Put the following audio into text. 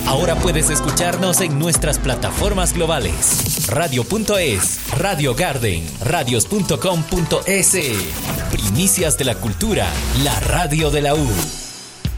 Ahora puedes escucharnos en nuestras plataformas globales. Radio.es, Radio Garden, radios.com.es. Primicias de la cultura, la radio de la U.